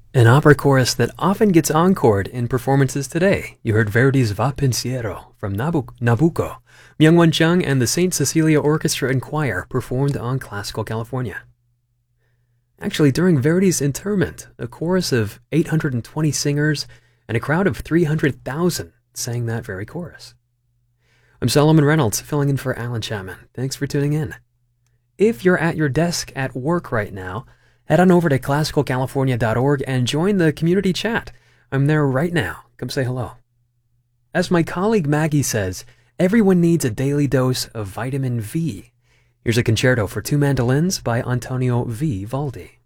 An opera chorus that often gets encored in performances today. You heard Verdi's Va Pensiero from Nabucco. Myungwon Chung and the St. Cecilia Orchestra and Choir performed on Classical California. Actually, during Verdi's interment, a chorus of 820 singers and a crowd of 300,000 sang that very chorus. I'm Solomon Reynolds, filling in for Alan Chapman. Thanks for tuning in. If you're at your desk at work right now, head on over to classicalcalifornia.org and join the community chat. I'm there right now. Come say hello. As my colleague Maggie says, everyone needs a daily dose of vitamin V. Here's a concerto for two mandolins by Antonio Vivaldi.